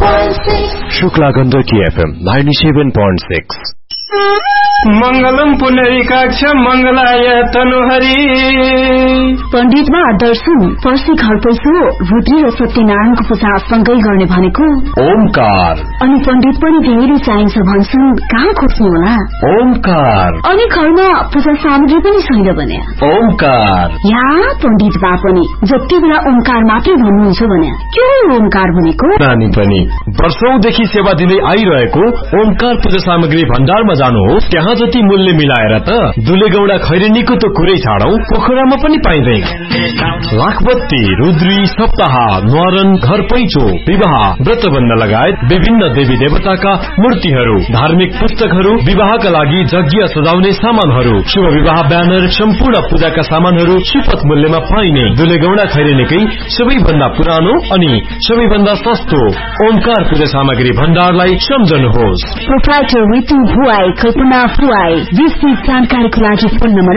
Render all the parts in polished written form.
Shukla Gandaki FM 97.6 मंगलम पुनरीकाक्ष मंगलाय तनुहरी। पण्डितमा दर्शन पर्सी घर पैसो रुद्री र सत्यनारायणको पूजा सँगै गर्ने भनेको ओमकार। अनि पण्डित पनि धेरै चाहिन्छ भन्छन्, कहाँ खोज्नु होला? ओमकार। अनि घरमा पूजा सामग्री पनि छैन भने ओमकार। या पण्डित बा पनि जति बेला ओमकार मात्रै भन्नुहुन्छ भने के हो ओमकार भनेको? नानी पनि वर्षौंदेखि सेवा दिँदै आइरहेको ओमकार पूजा सामग्री भण्डारमा जानुहोस्, त्यहाँ जति मूल्य मिलाएर त दुलेगौडा खैरेनीको त कुरै छाडौं, पोखरामा पनि पाइँदैन। लाखबत्ती, रुद्री, सप्ताह, न्वारन, घर पैचो, विवाह, व्रतबन्ध लगायत विभिन्न देवी देवताका मूर्तिहरू, धार्मिक पुस्तकहरू, विवाहका लागि यज्ञ सजाउने सामानहरू, शुभ विवाह ब्यानर, सम्पूर्ण पूजाका सामानहरू सुपथ मूल्यमा पाइने दुलेगौडा खैरेनीकै सबैभन्दा पुरानो अनि सबैभन्दा सस्तो ओमकार पूजा सामग्री भण्डारलाई सम्झनुहोस्। प्रोप्राइटर ऋतु भुवाई, कल्पना भुवाई। विस्तृत जानकारीको लागि फोन नम्बर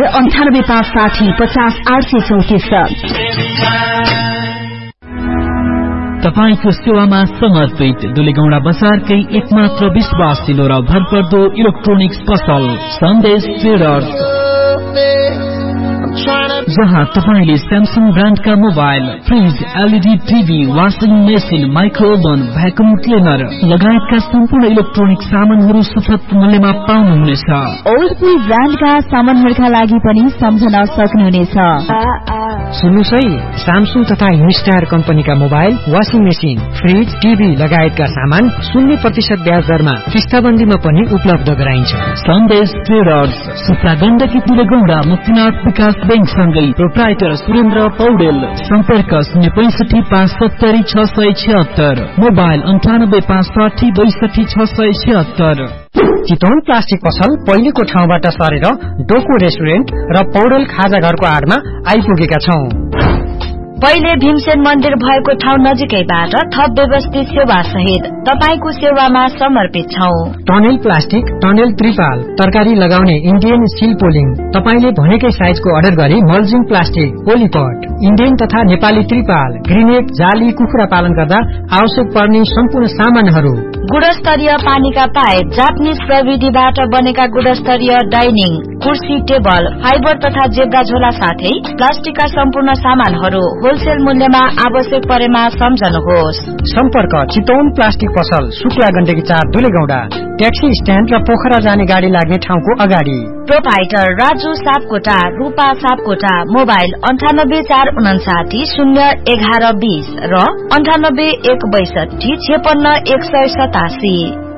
9856050834। तपाईको सेवामा समर्पित दुलेगौडा बजारकै एकमात्र विश्वासिलो र भरपर्दो इलेक्ट्रोनिक्स पसल सन्देश ट्रेडर्स, जहाँ तपाईले Samsung ब्रान्डका mobile, fridge, LED TV, washing machine, माइक्रोओभन, vacuum cleaner लगायतका सम्पूर्ण इलेक्ट्रोनिक सामानहरू सुपथ मूल्यमा पाउनुहुनेछ। ओल्डपुल ब्रान्डका सामानहरूका लागि पनि सम्झन सक्नुहुनेछ। सुन्नुहोस् है, स्यामसङ तथा हिस्टार कम्पनीका mobile, washing machine, fridge, TV लगायतका सामान 0% ब्याज दरमा किस्ताबन्दीमा पनि उपलब्ध गराइन्छ। सन्देश ट्रेडर्स, सुप्रा गण्डकी दुलेगौडा, मुक्तिनाथ विकास बैंक सँगै प्रोप्राइटर सुरेन्द्र पौडेल। सम्पर्क 065570676, मोबाइल 9856262676। चितवन प्लास्टिक पसल पहिलेको ठाउँबाट सरेर डोको रेस्टुरेन्ट र पौडेल खाजा घरको आडमा आइपुगेका छौं। पहिले भीमसेन मन्दिर भएको ठाउँ नजिकैबाट थप व्यवस्थित सेवा सहित तपाईको सेवामा समर्पित छौं। टनेल प्लास्टिक, टनेल त्रिपाल, तरकारी लगाउने इन्डियन स्टिल पोलिङ, तपाईले भनेकै साइजको अर्डर गरी मल्जिङ प्लास्टिक, पोलिपट, इन्डियन तथा नेपाली त्रिपाल, ग्रिनेट, जाली, कुखुरा पालन गर्दा आवश्यक पर्ने सम्पूर्ण सामानहरू, गुणस्तरीय पानीका पाइप, जापानिज प्रविधिबाट बनेका गुणस्तरीय डाइनिङ, कुर्सी, टेबल, फाइबर तथा जेब्रा झोला साथै प्लास्टिकका सम्पूर्ण सामानहरू होलसेल मूल्यमा आवश्यक परेमा सम्झनुहोस्। सम्पर्क चितवन प्लास्टिक पसल, शुक्ला गण्डकी 4 दुलेगौडा, ट्याक्सी स्ट्यान्ड र पोखरा जाने गाडी लाग्ने ठाउँको अगाडि। प्रोप्राइटर राजु सापकोटा, रूपा सापकोटा। मोबाइल 9845901120 र 9816256187।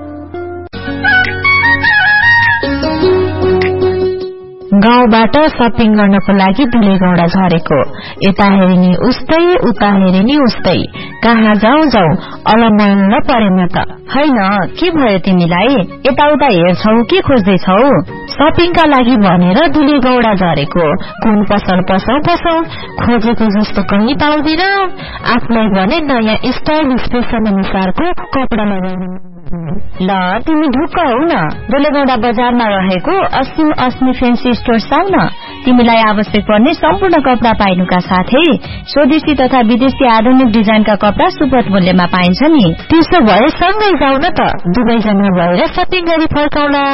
गाउँबाट शपिङ गर्नको लागि दुलेगौडा झरेको, यता हेरिनी उस्तै उता हेरिनी उस्तै, कहाँ जाउँ अलमल्ल परेन त। हैन, के भयो तिमीलाई? यताउता हेर्छौ के खोज्दैछौ? शपिङका लागि भनेर दुलेगौडा झरेको, कुन पसल पसौ खोजेको जस्तो कहीँ पाउँदिन। आफूलाई भने नयाँ स्टाइल स्पेसन अनुसारको कपडा लगाउनु। ल तिमी ढुक्क हौ न, दुलेगौडा बजारमा रहेको असीम अस्मी फेन्सी स्टोर आउ न। तिमीलाई आवश्यक पर्ने सम्पूर्ण कपडा पाइनुका साथै स्वदेशी तथा विदेशी आधुनिक डिजाइनका कपडा सुपथ मूल्यमा पाइन्छ नि। त्यसो भए सँगै जाउँ न त, दुवैजना भएर शपिङ गरी फर्काउला।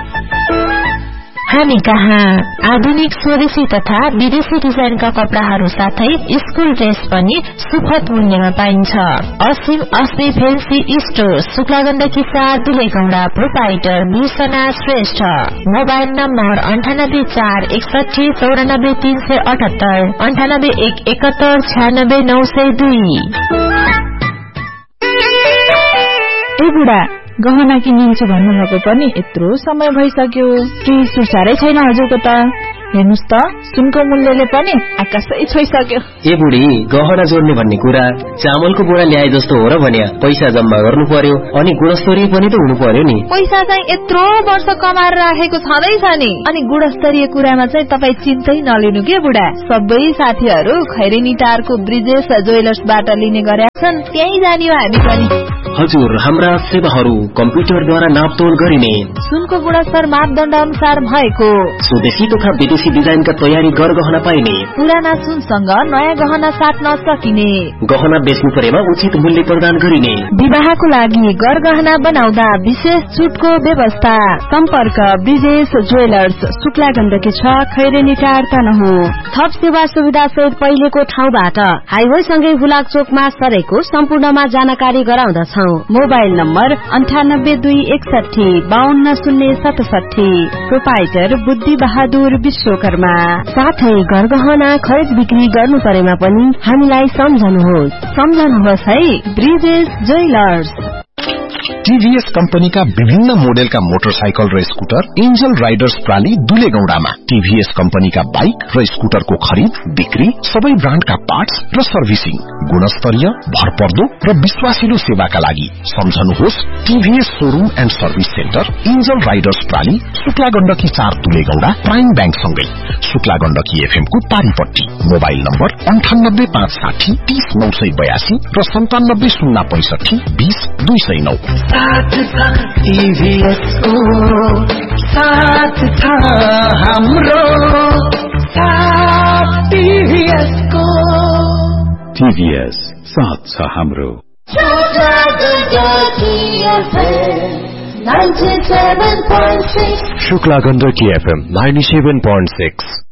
हामी कहाँ आधुनिक स्वदेशी तथा विदेशी डिजाइनका कपडाहरू साथै स्कुल ड्रेस पनि सुपथ मूल्यमा पाइन्छ। असीम अस्मी fancy store, Shukla Gandaki 4 दुलेगौडा। Proprietor मिसना Shrestha. Mobile number 9841619378, 9817196902। ए बुढा, गहना किनिन्छु भन्नुभएको पनि यत्रो समय भइसक्यो, केही सुसारै छैन हजुरको त। हेर्नुस् त, सुनको मूल्यले पनि आकाशै छोइसक्यो। ए बुढी, गहना जोड्ने भन्ने कुरा चामलको बोरा ल्याए जस्तो हो र भन्या। पैसा जम्मा गर्नु पर्यो अनि गुणस्तरीय पनि त हुनु पर्यो नि। पैसा चाहिँ यत्रो वर्ष कमाएर राखेको छँदैछ नि। अनि गुणस्तरीय कुरामा चाहिँ तपाई चिन्तै नलिनु के बुढा। सबै साथीहरू खैरेनी टारको ब्रिजेश ज्वेलर्सबाट लिने गरेका छन्, त्यही जाने हो हामी पनि। हजुर, हाम्रा सेवाहरू कम्प्युटरद्वारा नापतोल गरिने, सुनको गुणस्तर मापदण्ड अनुसार भएको, स्वदेशी तथा विदेशी विदेशी डिजाइनका तयारी गहना पाइने, पुराना सुनसँग नयाँ गहना साट्न सकिने, गहना बेच्नु परेमा उचित मूल्य प्रदान गरिने, विवाहको लागि गहना बनाउँदा विशेष छुटको व्यवस्था। सम्पर्क ब्रिजेश ज्वेलर्स, शुक्ला गण्डकी 6, खैरेनी टार तनहुँ। थप सेवा सुविधा सहित पहिलेको ठाउँबाट हाइवे सँगै हुलाक चोकमा सरेको सम्पूर्णमा जानकारी गराउँदछौ। Mobile number 9821 520067। प्रोपाइटर बुद्धि बहादुर विश्वकर्मा। साथै गहना खरिद बिक्री गर्नु परेमा पनि हामीलाई सम्झनुहोस् है, ब्रिजेश ज्वेलर्स। टीभीएस कम्पनीका विभिन्न मोडेलका मोटरसाइकल र स्कूटर एन्जल राइडर्स प्राली दुलेगौडामा। टीभीएस कम्पनीका बाइक र स्कूटरको खरिद बिक्री, सबै ब्रान्डका पार्ट्स र सर्भिसिङ, गुणस्तरीय, भरपर्दो र विश्वासिलो सेवाका लागि सम्झनुहोस् TVS showroom and service centre, angel Riders प्राली, Shukla Gandaki 4 दुलेगौडा, prime bank सँगै शुक्ला गण्डकी एफएम को पारीपट्टी। मोबाइल नम्बर 98560 30982 र 97065 20209। साथ था टीवीएस को, साथ था हमरो, साथ टीवीएस को। टीवीएस साथ छ हाम्रो। 97.6 शुक्ला गण्डकी एफएम 97.6।